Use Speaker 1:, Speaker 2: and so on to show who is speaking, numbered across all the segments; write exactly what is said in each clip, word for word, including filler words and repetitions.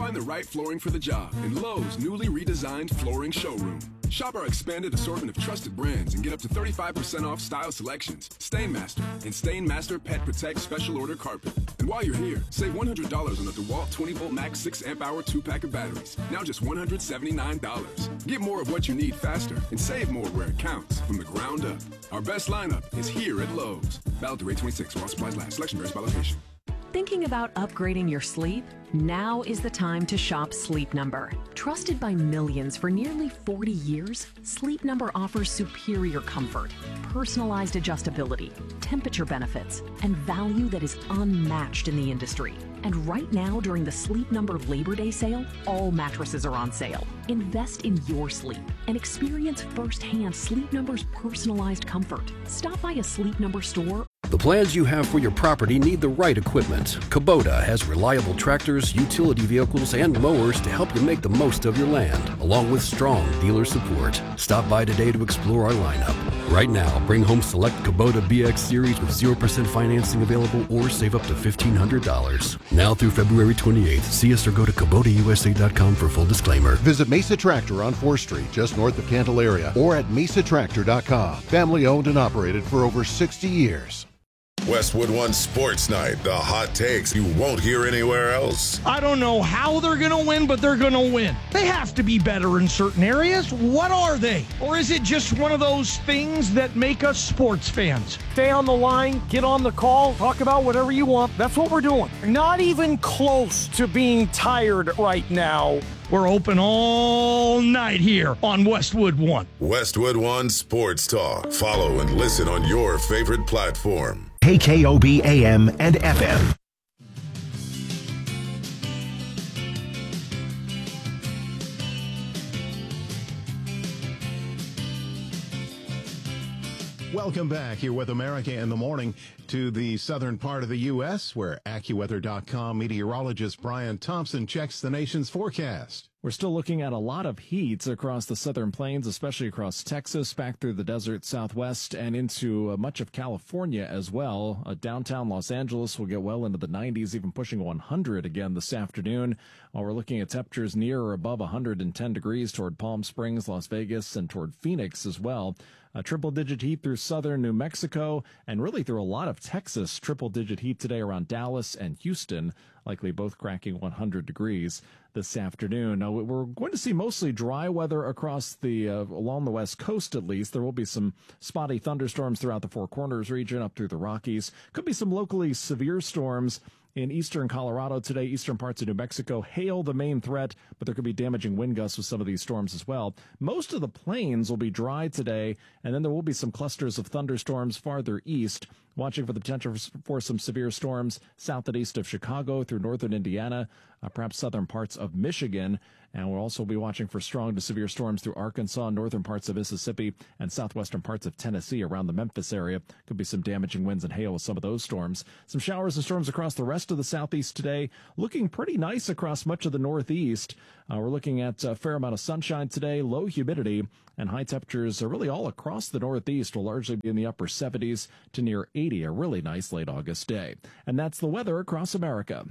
Speaker 1: Find the right flooring for the job in Lowe's newly redesigned flooring showroom. Shop our expanded assortment of trusted brands and get up to thirty-five percent off style selections, Stainmaster, and Stainmaster Pet Protect Special Order Carpet. And while you're here, save one hundred dollars on the DeWalt twenty volt Max six amp hour two pack of batteries, now just one hundred seventy-nine dollars. Get more of what you need faster and save more where it counts from the ground up. Our best lineup is here at Lowe's. Valid through eight twenty-six while supplies last. Selection varies by location.
Speaker 2: Thinking about upgrading your sleep? Now is the time to shop Sleep Number. Trusted by millions for nearly forty years, Sleep Number offers superior comfort, personalized adjustability, temperature benefits, and value that is unmatched in the industry. And right now, during the Sleep Number Labor Day sale, all mattresses are on sale. Invest in your sleep and experience firsthand Sleep Number's personalized comfort. Stop by a Sleep Number store.
Speaker 3: The plans you have for your property need the right equipment. Kubota has reliable tractors, utility vehicles, and mowers to help you make the most of your land, along with strong dealer support. Stop by today to explore our lineup. Right now, bring home select Kubota B X Series with zero percent financing available or save up to fifteen hundred dollars. Now through February twenty-eighth, see us or go to Kubota U S A dot com for full disclaimer.
Speaker 4: Visit Mesa Tractor on fourth street, just north of Candelaria, or at mesa tractor dot com. Family owned and operated for over sixty years.
Speaker 5: Westwood One Sports Night, the hot takes you won't hear anywhere else.
Speaker 6: I don't know how they're going to win, but they're going to win. They have to be better in certain areas. What are they? Or is it just one of those things that make us sports fans? Stay on the line, get on the call, talk about whatever you want. That's what we're doing. Not even close to being tired right now. We're open all night here on Westwood One.
Speaker 5: Westwood One Sports Talk. Follow and listen on your favorite platform.
Speaker 7: K K O B A M and F M.
Speaker 8: Welcome back here with America in the Morning to the southern part of the U S, where AccuWeather dot com meteorologist Brian Thompson checks the nation's forecast.
Speaker 9: We're still looking at a lot of heat across the southern plains, especially across Texas, back through the desert southwest, and into uh, much of California as well. Uh, downtown Los Angeles will get well into the nineties, even pushing one hundred again this afternoon, while we're looking at temperatures near or above one hundred ten degrees toward Palm Springs, Las Vegas, and toward Phoenix as well. Uh, triple-digit heat through southern New Mexico, and really through a lot of Texas. Triple-digit heat today around Dallas and Houston, likely both cracking one hundred degrees this afternoon. Now, we're going to see mostly dry weather across the uh, along the west coast, at least. There will be some spotty thunderstorms throughout the Four Corners region up through the Rockies. Could be some locally severe storms in eastern Colorado today, eastern parts of New Mexico. Hail the main threat, but there could be damaging wind gusts with some of these storms as well. Most of the plains will be dry today, and then there will be some clusters of thunderstorms farther east. Watching for the potential for some severe storms south and east of Chicago through northern Indiana, uh, perhaps southern parts of Michigan. And we'll also be watching for strong to severe storms through Arkansas, northern parts of Mississippi, and southwestern parts of Tennessee around the Memphis area. Could be some damaging winds and hail with some of those storms. Some showers and storms across the rest of the southeast today. Looking pretty nice across much of the northeast. Uh, we're looking at a fair amount of sunshine today, low humidity, and high temperatures are really all across the northeast will largely be in the upper seventies to near eighty, a really nice late August day. And that's the weather across America.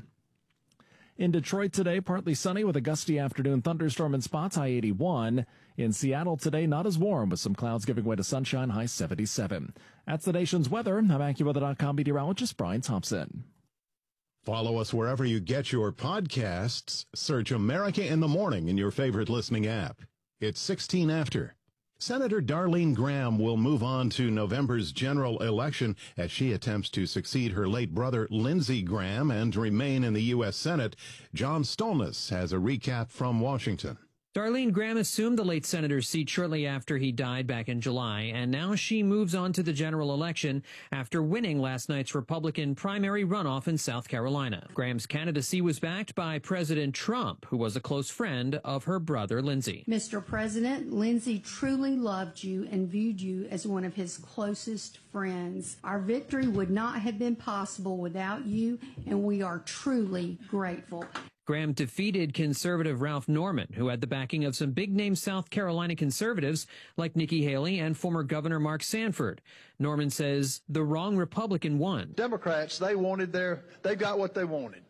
Speaker 9: In Detroit today, partly sunny with a gusty afternoon thunderstorm in spots, high eighty-one. In Seattle today, not as warm, with some clouds giving way to sunshine, high seventy-seven. That's the nation's weather. I'm AccuWeather dot com meteorologist Brian Thompson.
Speaker 8: Follow us wherever you get your podcasts. Search America in the Morning in your favorite listening app. It's sixteen after. Senator Darlene Graham will move on to November's general election as she attempts to succeed her late brother Lindsey Graham and remain in the U S Senate. John Stolness has a recap from Washington.
Speaker 10: Darlene Graham assumed the late senator's seat shortly after he died back in July, and now she moves on to the general election after winning last night's Republican primary runoff in South Carolina. Graham's candidacy was backed by President Trump, who was a close friend of her brother Lindsey.
Speaker 11: Mister President, Lindsey truly loved you and viewed you as one of his closest friends. Our victory would not have been possible without you, and we are truly grateful.
Speaker 10: Graham defeated conservative Ralph Norman, who had the backing of some big-name South Carolina conservatives like Nikki Haley and former Governor Mark Sanford. Norman says the wrong Republican won.
Speaker 12: Democrats, they wanted their, they got what they wanted.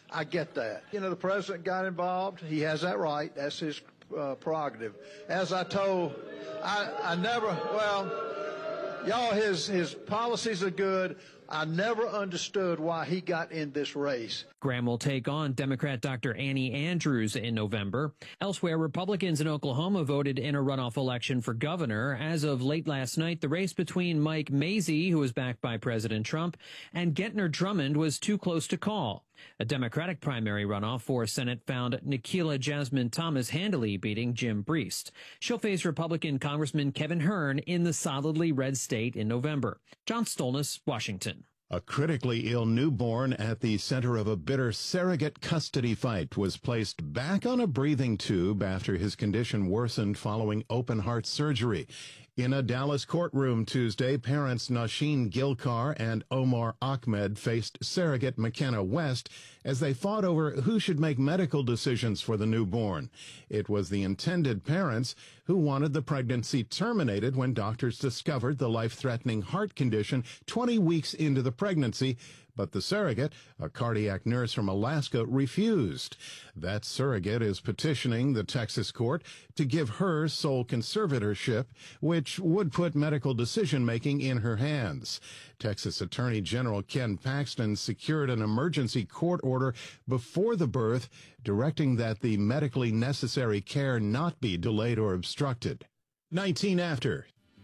Speaker 12: I get that. You know, the president got involved. He has that right. That's his uh, prerogative. As I told, I, I never, well, y'all, his, his policies are good. I never understood why he got in this race.
Speaker 10: Graham will take on Democrat Doctor Annie Andrews in November. Elsewhere, Republicans in Oklahoma voted in a runoff election for governor. As of late last night, the race between Mike Mazzei, who was backed by President Trump, and Gentner Drummond was too close to call. A Democratic primary runoff for Senate found Nikila Jasmine Thomas handily beating Jim Breest. She'll face Republican Congressman Kevin Hern in the solidly red state in November. John Stolnis, Washington.
Speaker 8: A critically ill newborn at the center of a bitter surrogate custody fight was placed back on a breathing tube after his condition worsened following open-heart surgery. In a Dallas courtroom Tuesday, parents Nasheen Gilkar and Omar Ahmed faced surrogate McKenna West as they fought over who should make medical decisions for the newborn. It was the intended parents who wanted the pregnancy terminated when doctors discovered the life-threatening heart condition twenty weeks into the pregnancy, but the surrogate, a cardiac nurse from Alaska, refused. That surrogate is petitioning the Texas court to give her sole conservatorship, which would put medical decision-making in her hands. Texas Attorney General Ken Paxton secured an emergency court order before the birth, directing that the medically necessary care not be delayed or obstructed. nineteen after.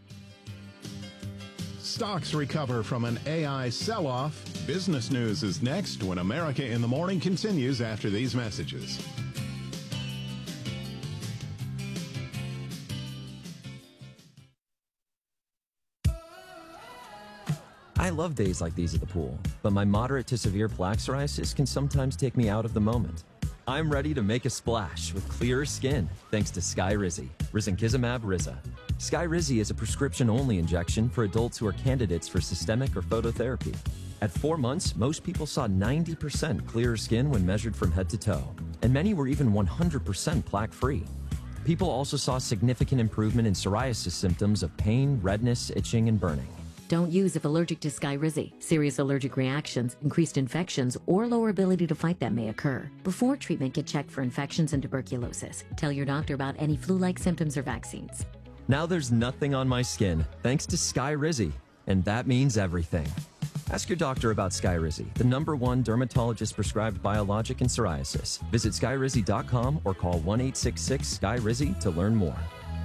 Speaker 8: Stocks recover from an A I sell-off. Business news is next when America in the Morning continues after these messages.
Speaker 13: I love days like these at the pool, but my moderate to severe plaque psoriasis can sometimes take me out of the moment. I'm ready to make a splash with clearer skin thanks to Skyrizi, Risankizumab Riza. Skyrizi is a prescription-only injection for adults who are candidates for systemic or phototherapy. At four months, most people saw ninety percent clearer skin when measured from head to toe, and many were even one hundred percent plaque-free. People also saw significant improvement in psoriasis symptoms of pain, redness, itching, and burning.
Speaker 14: Don't use if allergic to Skyrizi. Serious allergic reactions, increased infections, or lower ability to fight them may occur. Before treatment, get checked for infections and tuberculosis. Tell your doctor about any flu-like symptoms or vaccines.
Speaker 13: Now there's nothing on my skin, thanks to Skyrizi, and that means everything. Ask your doctor about Skyrizi, the number one dermatologist-prescribed biologic in psoriasis. Visit skyrizi dot com or call one eight six six Sky Rizi to learn more.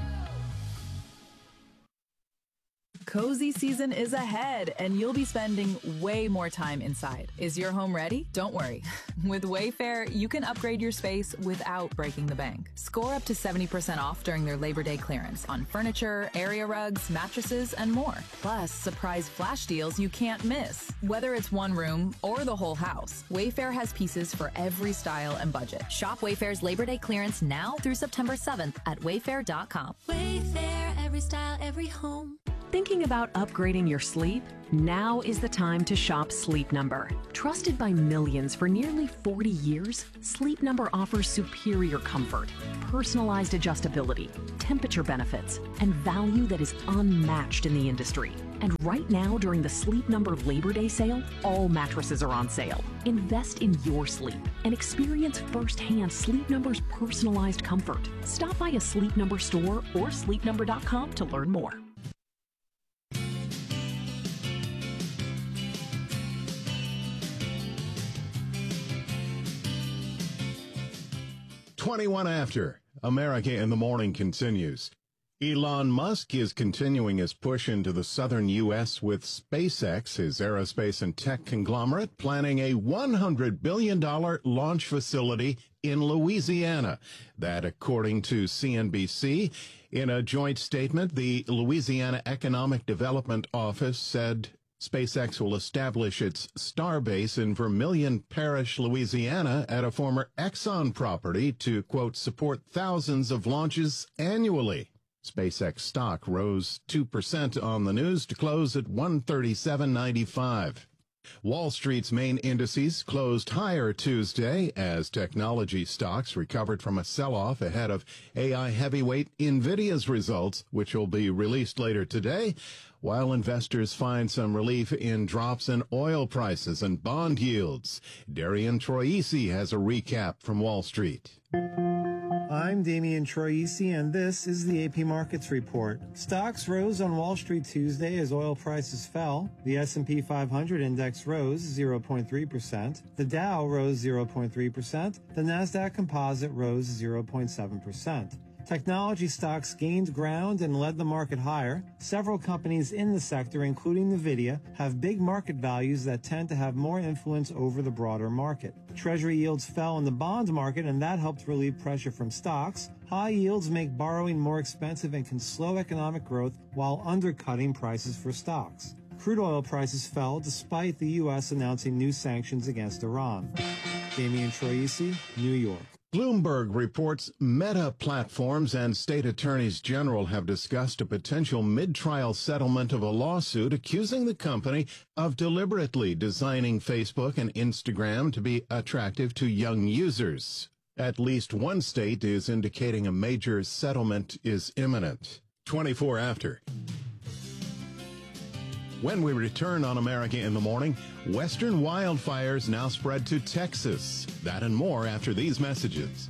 Speaker 15: Cozy season is ahead, and you'll be spending way more time inside. Is your home ready? Don't worry. With Wayfair, you can upgrade your space without breaking the bank. Score up to seventy percent off during their Labor Day clearance on furniture, area rugs, mattresses, and more. Plus, surprise flash deals you can't miss. Whether it's one room or the whole house, Wayfair has pieces for every style and budget.
Speaker 16: Shop Wayfair's Labor Day clearance now through September seventh at wayfair dot com.
Speaker 2: Wayfair, every style, every home. Thinking about upgrading your sleep? Now is the time to shop Sleep Number. Trusted by millions for nearly forty years, Sleep Number offers superior comfort, personalized adjustability, temperature benefits, and value that is unmatched in the industry. And right now, during the Sleep Number Labor Day sale, all mattresses are on sale. Invest in your sleep and experience firsthand Sleep Number's personalized comfort. Stop by a Sleep Number store or sleep number dot com to learn more.
Speaker 8: twenty-one after. America in the Morning continues. Elon Musk is continuing his push into the southern U S with SpaceX, his aerospace and tech conglomerate, planning a one hundred billion dollars launch facility in Louisiana. That, according to C N B C. In a joint statement, the Louisiana Economic Development Office said SpaceX will establish its starbase in Vermilion Parish, Louisiana, at a former Exxon property to, quote, support thousands of launches annually. SpaceX stock rose two percent on the news to close at one thirty-seven ninety-five. Wall Street's main indices closed higher Tuesday as technology stocks recovered from a sell-off ahead of A I heavyweight NVIDIA's results, which will be released later today, while investors find some relief in drops in oil prices and bond yields. Darian Troisi has a recap from Wall Street.
Speaker 17: I'm Damian Troisi, and this is the A P Markets Report. Stocks rose on Wall Street Tuesday as oil prices fell. The S and P five hundred index rose zero point three percent. The Dow rose zero point three percent. The Nasdaq Composite rose zero point seven percent. Technology stocks gained ground and led the market higher. Several companies in the sector, including NVIDIA, have big market values that tend to have more influence over the broader market. Treasury yields fell in the bond market, and that helped relieve pressure from stocks. High yields make borrowing more expensive and can slow economic growth while undercutting prices for stocks. Crude oil prices fell despite the U S announcing new sanctions against Iran. Damian Troisi, New York.
Speaker 8: Bloomberg reports Meta Platforms and state attorneys general have discussed a potential mid-trial settlement of a lawsuit accusing the company of deliberately designing Facebook and Instagram to be attractive to young users. At least one state is indicating a major settlement is imminent. twenty-four after. When we return on America in the Morning, western wildfires now spread to Texas. That and more after these messages.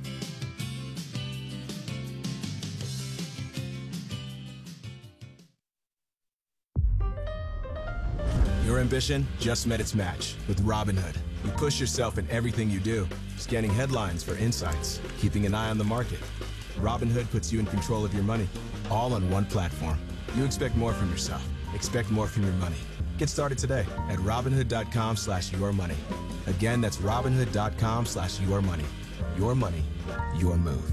Speaker 18: Your ambition just met its match with Robinhood. You push yourself in everything you do, scanning headlines for insights, keeping an eye on the market. Robinhood puts you in control of your money, all on one platform. You expect more from yourself. Expect more from your money. Get started today at Robinhood.com slash your money. Again, that's Robinhood.com slash your money. Your money, your move.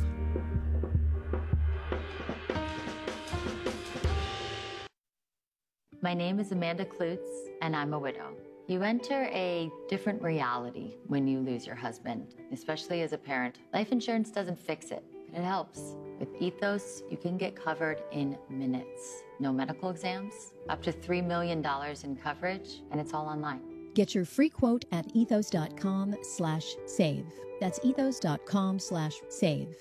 Speaker 19: My name is Amanda Klutz, and I'm a widow. You enter a different reality when you lose your husband, especially as a parent. Life insurance doesn't fix it, but it helps. With Ethos, you can get covered in minutes. No medical exams, up to three million dollars in coverage, and it's all online.
Speaker 20: Get your free quote at ethos.com slash save. That's ethos.com slash save.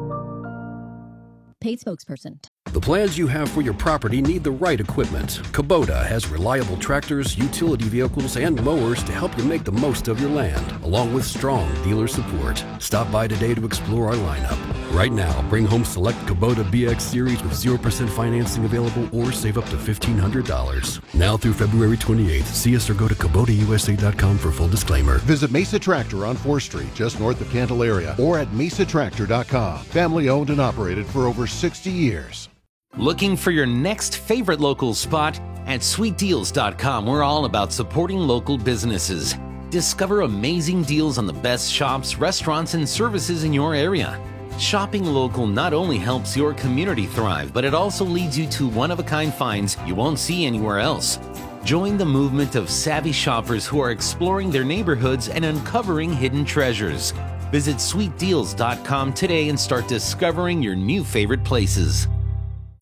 Speaker 20: Paid spokesperson.
Speaker 3: The plans you have for your property need the right equipment. Kubota has reliable tractors, utility vehicles, and mowers to help you make the most of your land, along with strong dealer support. Stop by today to explore our lineup. Right now, bring home select Kubota B X Series with zero percent financing available or save up to fifteen hundred dollars. Now through February twenty-eighth, see us or go to Kubota U S A dot com for full disclaimer.
Speaker 4: Visit Mesa Tractor on fourth Street, just north of Candelaria, or at Mesa Tractor dot com. Family owned and operated for over sixty years.
Speaker 21: Looking for your next favorite local spot? At sweet deals dot com, we're all about supporting local businesses. Discover amazing deals on the best shops, restaurants, and services in your area. Shopping local not only helps your community thrive, but it also leads you to one-of-a-kind finds you won't see anywhere else. Join the movement of savvy shoppers who are exploring their neighborhoods and uncovering hidden treasures. Visit sweet deals dot com today and start discovering your new favorite places.